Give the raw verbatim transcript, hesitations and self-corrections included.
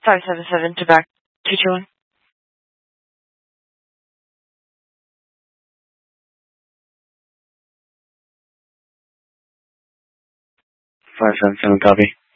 five seven seven to back two two one. five seven seven, copy.